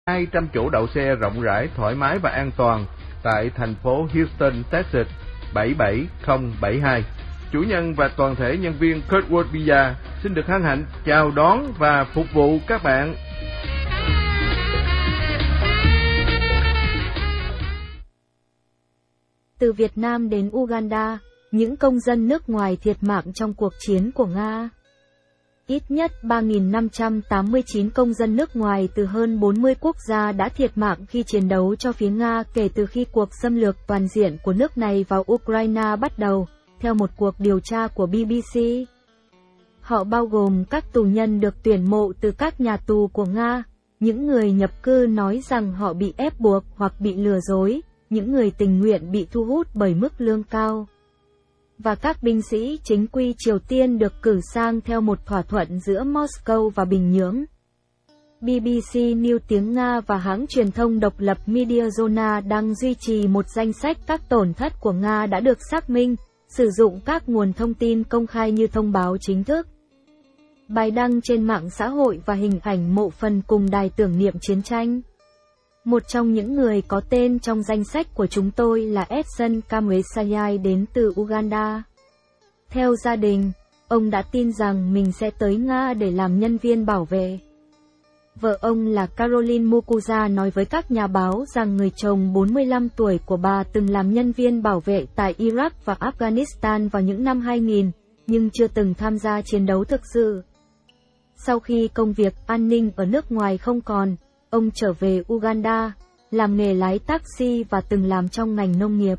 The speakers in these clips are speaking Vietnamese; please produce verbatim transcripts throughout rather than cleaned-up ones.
hai trăm chỗ đậu xe rộng rãi, thoải mái và an toàn tại thành phố Houston, Texas bảy bảy không bảy hai. Chủ nhân và toàn thể nhân viên Kurtwood Pizza xin được hân hạnh chào đón và phục vụ các bạn. Từ Việt Nam đến Uganda, những công dân nước ngoài thiệt mạng trong cuộc chiến của Nga. Ít nhất ba nghìn năm trăm tám mươi chín công dân nước ngoài từ hơn bốn mươi quốc gia đã thiệt mạng khi chiến đấu cho phía Nga kể từ khi cuộc xâm lược toàn diện của nước này vào Ukraine bắt đầu, theo một cuộc điều tra của B B C. Họ bao gồm các tù nhân được tuyển mộ từ các nhà tù của Nga, những người nhập cư nói rằng họ bị ép buộc hoặc bị lừa dối, những người tình nguyện bị thu hút bởi mức lương cao, và các binh sĩ chính quy Triều Tiên được cử sang theo một thỏa thuận giữa Moscow và Bình Nhưỡng. B B C News tiếng Nga và hãng truyền thông độc lập Mediazona đang duy trì một danh sách các tổn thất của Nga đã được xác minh, sử dụng các nguồn thông tin công khai như thông báo chính thức. Bài đăng trên mạng xã hội và hình ảnh mộ phần cùng đài tưởng niệm chiến tranh. Một trong những người có tên trong danh sách của chúng tôi là Edson Kamwesayai đến từ Uganda. Theo gia đình, ông đã tin rằng mình sẽ tới Nga để làm nhân viên bảo vệ. Vợ ông là Caroline Mukuza nói với các nhà báo rằng người chồng bốn mươi lăm tuổi của bà từng làm nhân viên bảo vệ tại Iraq và Afghanistan vào những năm hai nghìn, nhưng chưa từng tham gia chiến đấu thực sự. Sau khi công việc an ninh ở nước ngoài không còn, ông trở về Uganda, làm nghề lái taxi và từng làm trong ngành nông nghiệp.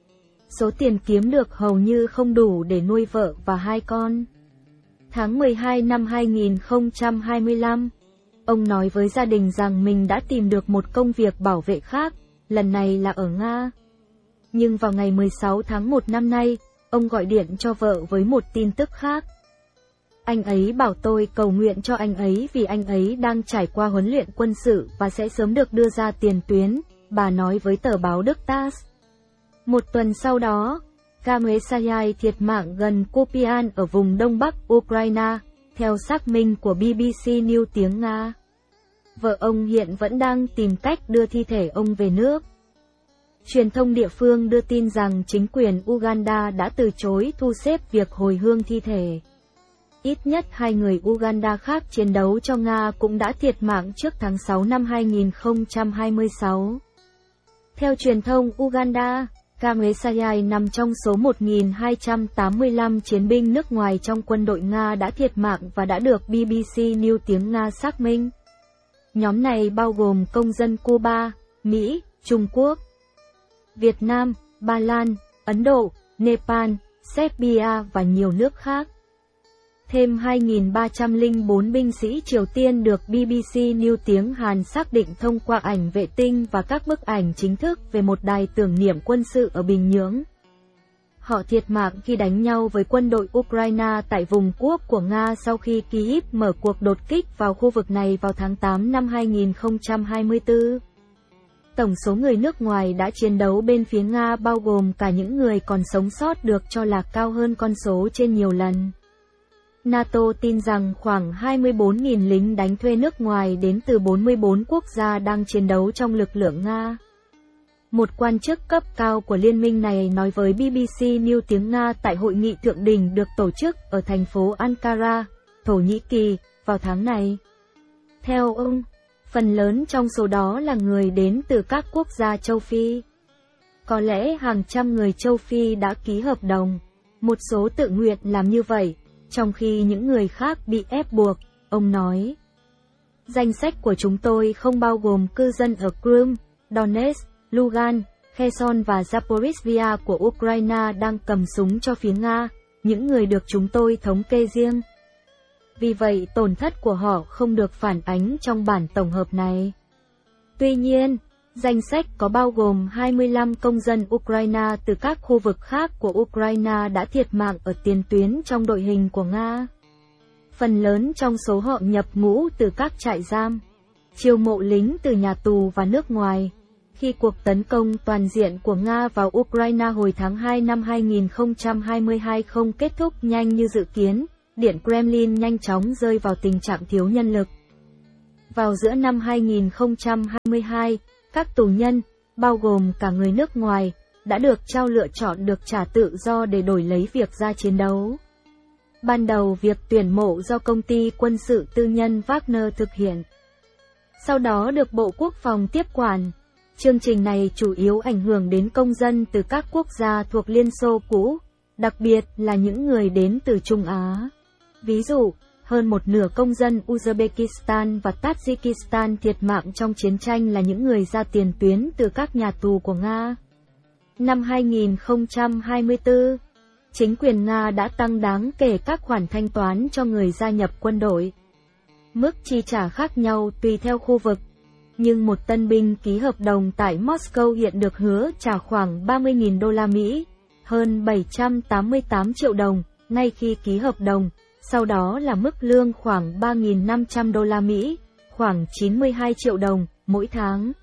Số tiền kiếm được hầu như không đủ để nuôi vợ và hai con. Tháng mười hai năm hai nghìn không trăm hai mươi lăm, ông nói với gia đình rằng mình đã tìm được một công việc bảo vệ khác, lần này là ở Nga. Nhưng vào ngày mười sáu tháng một năm nay, ông gọi điện cho vợ với một tin tức khác. Anh ấy bảo tôi cầu nguyện cho anh ấy vì anh ấy đang trải qua huấn luyện quân sự và sẽ sớm được đưa ra tiền tuyến, bà nói với tờ báo Đức tát. Một tuần sau đó, Kamwesayai thiệt mạng gần Kupian ở vùng đông bắc Ukraine, theo xác minh của B B C News tiếng Nga. Vợ ông hiện vẫn đang tìm cách đưa thi thể ông về nước. Truyền thông địa phương đưa tin rằng chính quyền Uganda đã từ chối thu xếp việc hồi hương thi thể. Ít nhất hai người Uganda khác chiến đấu cho Nga cũng đã thiệt mạng trước tháng sáu năm hai nghìn không trăm hai mươi sáu. Theo truyền thông Uganda, Kamwesayai nằm trong số một nghìn hai trăm tám mươi lăm chiến binh nước ngoài trong quân đội Nga đã thiệt mạng và đã được B B C News tiếng Nga xác minh. Nhóm này bao gồm công dân Cuba, Mỹ, Trung Quốc, Việt Nam, Ba Lan, Ấn Độ, Nepal, Serbia và nhiều nước khác. Thêm hai nghìn ba trăm lẻ bốn binh sĩ Triều Tiên được B B C News tiếng Hàn xác định thông qua ảnh vệ tinh và các bức ảnh chính thức về một đài tưởng niệm quân sự ở Bình Nhưỡng. Họ thiệt mạng khi đánh nhau với quân đội Ukraine tại vùng quốc của Nga sau khi Kyiv mở cuộc đột kích vào khu vực này vào tháng tám năm hai nghìn không trăm hai mươi tư. Tổng số người nước ngoài đã chiến đấu bên phía Nga bao gồm cả những người còn sống sót được cho là cao hơn con số trên nhiều lần. NATO tin rằng khoảng hai mươi bốn nghìn lính đánh thuê nước ngoài đến từ bốn mươi bốn quốc gia đang chiến đấu trong lực lượng Nga. Một quan chức cấp cao của liên minh này nói với B B C News tiếng Nga tại hội nghị thượng đỉnh được tổ chức ở thành phố Ankara, Thổ Nhĩ Kỳ, vào tháng này. Theo ông, phần lớn trong số đó là người đến từ các quốc gia châu Phi. Có lẽ hàng trăm người châu Phi đã ký hợp đồng, một số tự nguyện làm như vậy, trong khi những người khác bị ép buộc, ông nói. Danh sách của chúng tôi không bao gồm cư dân ở Crimea, Donetsk, Lugan, Kherson và Zaporizhia của Ukraine đang cầm súng cho phía Nga, những người được chúng tôi thống kê riêng. Vì vậy tổn thất của họ không được phản ánh trong bản tổng hợp này. Tuy nhiên, danh sách có bao gồm hai mươi lăm công dân Ukraine từ các khu vực khác của Ukraine đã thiệt mạng ở tiền tuyến trong đội hình của Nga. Phần lớn trong số họ nhập ngũ từ các trại giam, chiêu mộ lính từ nhà tù và nước ngoài. Khi cuộc tấn công toàn diện của Nga vào Ukraine hồi tháng hai năm hai nghìn không trăm hai mươi hai không kết thúc nhanh như dự kiến, Điện Kremlin nhanh chóng rơi vào tình trạng thiếu nhân lực. Vào giữa năm hai nghìn không trăm hai mươi hai, các tù nhân, bao gồm cả người nước ngoài, đã được trao lựa chọn được trả tự do để đổi lấy việc ra chiến đấu. Ban đầu việc tuyển mộ do công ty quân sự tư nhân Wagner thực hiện. Sau đó được Bộ Quốc phòng tiếp quản. Chương trình này chủ yếu ảnh hưởng đến công dân từ các quốc gia thuộc Liên Xô cũ, đặc biệt là những người đến từ Trung Á. Ví dụ, hơn một nửa công dân Uzbekistan và Tajikistan thiệt mạng trong chiến tranh là những người ra tiền tuyến từ các nhà tù của Nga. Năm hai nghìn không trăm hai mươi tư, chính quyền Nga đã tăng đáng kể các khoản thanh toán cho người gia nhập quân đội. Mức chi trả khác nhau tùy theo khu vực, nhưng một tân binh ký hợp đồng tại Moscow hiện được hứa trả khoảng ba mươi nghìn đô la Mỹ, hơn bảy trăm tám mươi tám triệu đồng, ngay khi ký hợp đồng, sau đó là mức lương khoảng ba nghìn năm trăm đô la Mỹ, khoảng chín mươi hai triệu đồng, mỗi tháng.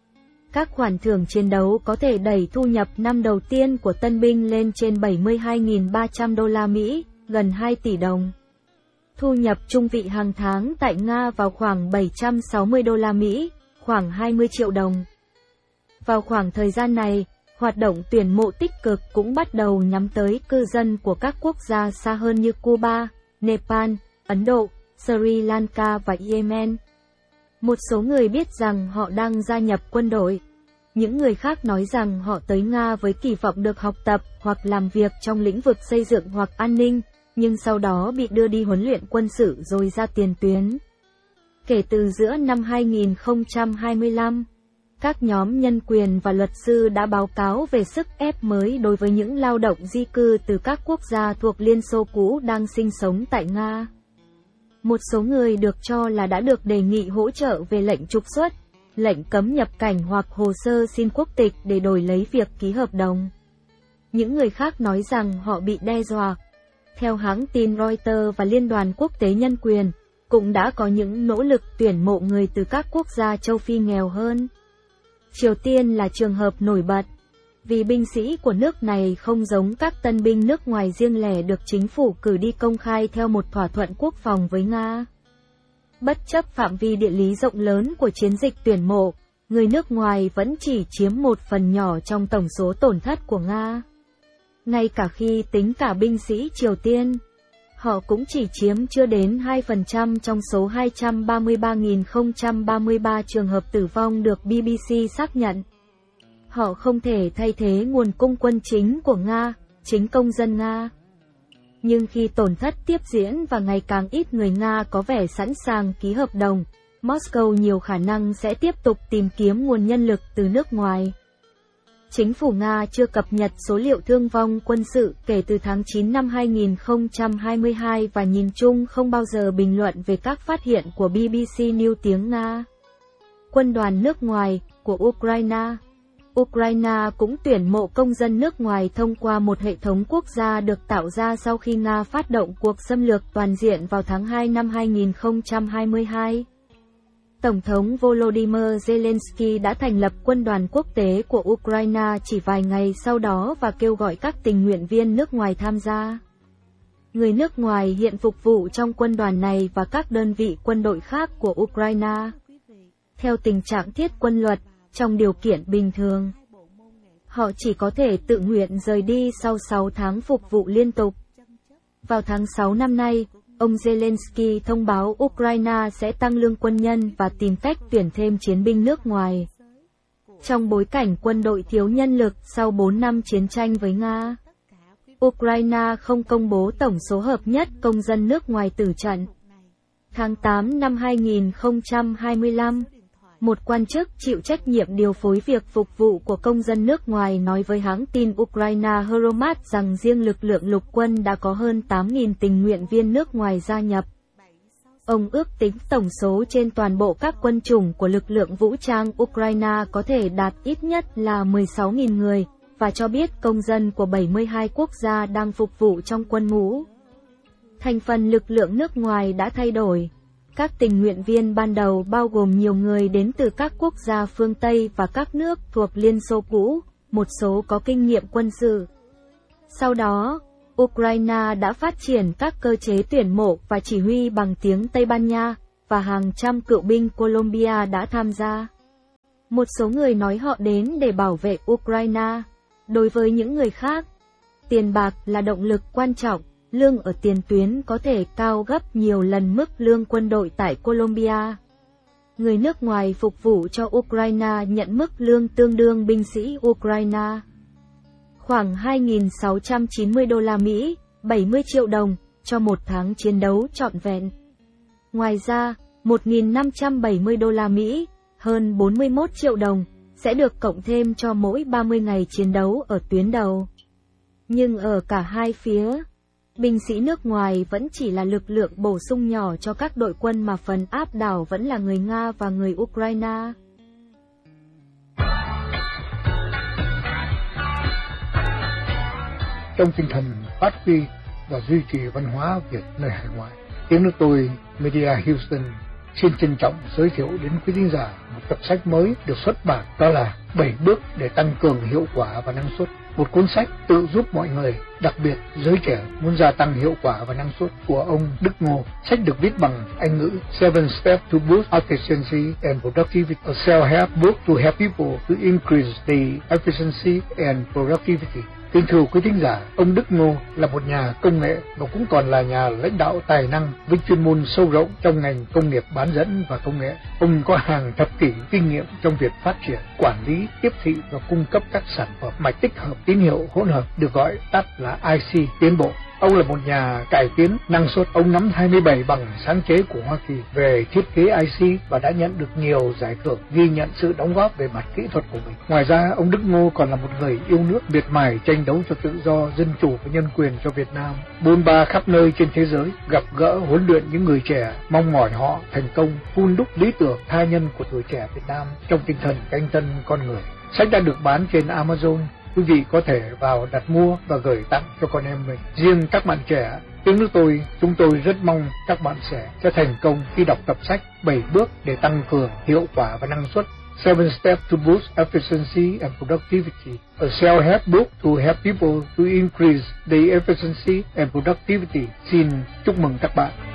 Các khoản thưởng chiến đấu có thể đẩy thu nhập năm đầu tiên của tân binh lên trên bảy mươi hai nghìn ba trăm đô la Mỹ, gần hai tỷ đồng. Thu nhập trung vị hàng tháng tại Nga vào khoảng bảy trăm sáu mươi đô la Mỹ, khoảng hai mươi triệu đồng. Vào khoảng thời gian này, hoạt động tuyển mộ tích cực cũng bắt đầu nhắm tới cư dân của các quốc gia xa hơn như Cuba, Nepal, Ấn Độ, Sri Lanka và Yemen. Một số người biết rằng họ đang gia nhập quân đội. Những người khác nói rằng họ tới Nga với kỳ vọng được học tập hoặc làm việc trong lĩnh vực xây dựng hoặc an ninh, nhưng sau đó bị đưa đi huấn luyện quân sự rồi ra tiền tuyến. Kể từ giữa năm hai nghìn không trăm hai mươi lăm, các nhóm nhân quyền và luật sư đã báo cáo về sức ép mới đối với những lao động di cư từ các quốc gia thuộc Liên Xô cũ đang sinh sống tại Nga. Một số người được cho là đã được đề nghị hỗ trợ về lệnh trục xuất, lệnh cấm nhập cảnh hoặc hồ sơ xin quốc tịch để đổi lấy việc ký hợp đồng. Những người khác nói rằng họ bị đe dọa. Theo hãng tin Reuters và Liên đoàn Quốc tế Nhân quyền, cũng đã có những nỗ lực tuyển mộ người từ các quốc gia châu Phi nghèo hơn. Triều Tiên là trường hợp nổi bật, vì binh sĩ của nước này không giống các tân binh nước ngoài riêng lẻ được chính phủ cử đi công khai theo một thỏa thuận quốc phòng với Nga. Bất chấp phạm vi địa lý rộng lớn của chiến dịch tuyển mộ, người nước ngoài vẫn chỉ chiếm một phần nhỏ trong tổng số tổn thất của Nga. Ngay cả khi tính cả binh sĩ Triều Tiên, họ cũng chỉ chiếm chưa đến hai phần trăm trong số hai trăm ba mươi ba nghìn không trăm ba mươi ba trường hợp tử vong được B B C xác nhận. Họ không thể thay thế nguồn cung quân chính của Nga, chính công dân Nga. Nhưng khi tổn thất tiếp diễn và ngày càng ít người Nga có vẻ sẵn sàng ký hợp đồng, Moscow nhiều khả năng sẽ tiếp tục tìm kiếm nguồn nhân lực từ nước ngoài. Chính phủ Nga chưa cập nhật số liệu thương vong quân sự kể từ tháng chín năm hai nghìn không trăm hai mươi hai và nhìn chung không bao giờ bình luận về các phát hiện của B B C News tiếng Nga. Quân đoàn nước ngoài của Ukraine. Ukraine cũng tuyển mộ công dân nước ngoài thông qua một hệ thống quốc gia được tạo ra sau khi Nga phát động cuộc xâm lược toàn diện vào tháng hai năm hai nghìn không trăm hai mươi hai. Tổng thống Volodymyr Zelensky đã thành lập quân đoàn quốc tế của Ukraine chỉ vài ngày sau đó và kêu gọi các tình nguyện viên nước ngoài tham gia. Người nước ngoài hiện phục vụ trong quân đoàn này và các đơn vị quân đội khác của Ukraine. Theo tình trạng thiết quân luật, trong điều kiện bình thường, họ chỉ có thể tự nguyện rời đi sau sáu tháng phục vụ liên tục. Vào tháng sáu năm nay, ông Zelensky thông báo Ukraine sẽ tăng lương quân nhân và tìm cách tuyển thêm chiến binh nước ngoài. Trong bối cảnh quân đội thiếu nhân lực sau bốn năm chiến tranh với Nga, Ukraine không công bố tổng số hợp nhất công dân nước ngoài tử trận. Tháng tám năm hai nghìn không trăm hai mươi lăm, một quan chức chịu trách nhiệm điều phối việc phục vụ của công dân nước ngoài nói với hãng tin Ukraine Hromat rằng riêng lực lượng lục quân đã có hơn tám nghìn tình nguyện viên nước ngoài gia nhập. Ông ước tính tổng số trên toàn bộ các quân chủng của lực lượng vũ trang Ukraine có thể đạt ít nhất là mười sáu nghìn người, và cho biết công dân của bảy mươi hai quốc gia đang phục vụ trong quân ngũ. Thành phần lực lượng nước ngoài đã thay đổi. Các tình nguyện viên ban đầu bao gồm nhiều người đến từ các quốc gia phương Tây và các nước thuộc Liên Xô cũ, một số có kinh nghiệm quân sự. Sau đó, Ukraine đã phát triển các cơ chế tuyển mộ và chỉ huy bằng tiếng Tây Ban Nha, và hàng trăm cựu binh Colombia đã tham gia. Một số người nói họ đến để bảo vệ Ukraine. Đối với những người khác, tiền bạc là động lực quan trọng, lương ở tiền tuyến có thể cao gấp nhiều lần mức lương quân đội tại Colombia. Người nước ngoài phục vụ cho Ukraine nhận mức lương tương đương binh sĩ Ukraine. Khoảng hai nghìn sáu trăm chín mươi đô la Mỹ, bảy mươi triệu đồng, cho một tháng chiến đấu trọn vẹn. Ngoài ra, một nghìn năm trăm bảy mươi đô la Mỹ, hơn bốn mươi mốt triệu đồng, sẽ được cộng thêm cho mỗi ba mươi ngày chiến đấu ở tuyến đầu. Nhưng ở cả hai phía, binh sĩ nước ngoài vẫn chỉ là lực lượng bổ sung nhỏ cho các đội quân mà phần áp đảo vẫn là người Nga và người Ukraine. Trong tinh thần phát huy và duy trì văn hóa Việt nơi hải ngoại, tiếng nước tôi Media Houston xin trân trọng giới thiệu đến quý thính giả một tập sách mới được xuất bản, đó là bảy bước để tăng cường hiệu quả và năng suất. Một cuốn sách tự giúp mọi người, đặc biệt giới trẻ muốn gia tăng hiệu quả và năng suất của ông Đức Ngô. Sách được viết bằng Anh ngữ. Seven Steps to Boost Efficiency and Productivity, a self-help book to help people to increase the efficiency and productivity. Kính thưa quý thính giả, ông Đức Ngô là một nhà công nghệ và cũng còn là nhà lãnh đạo tài năng với chuyên môn sâu rộng trong ngành công nghiệp bán dẫn và công nghệ. Ông có hàng thập kỷ kinh nghiệm trong việc phát triển, quản lý, tiếp thị và cung cấp các sản phẩm mạch tích hợp tín hiệu hỗn hợp, được gọi tắt là I C tiến bộ. Ông là một nhà cải tiến năng suất. Ông nắm hai mươi bảy bằng sáng chế của Hoa Kỳ về thiết kế I C và đã nhận được nhiều giải thưởng ghi nhận sự đóng góp về mặt kỹ thuật của mình. Ngoài ra, ông Đức Ngô còn là một người yêu nước, miệt mài tranh đấu cho tự do, dân chủ và nhân quyền cho Việt Nam. Bôn ba khắp nơi trên thế giới, gặp gỡ huấn luyện những người trẻ, mong mỏi họ thành công, hun đúc lý tưởng tha nhân của tuổi trẻ Việt Nam trong tinh thần canh tân con người. Sách đã được bán trên Amazon. Quý vị có thể vào đặt mua và gửi tặng cho con em mình. Riêng các bạn trẻ, tiếng nước tôi, chúng tôi rất mong các bạn sẽ sẽ thành công khi đọc tập sách bảy bước để tăng cường hiệu quả và năng suất. Seven Steps to Boost Efficiency and Productivity, a self-help book to help people to increase the efficiency and productivity. Xin chúc mừng các bạn.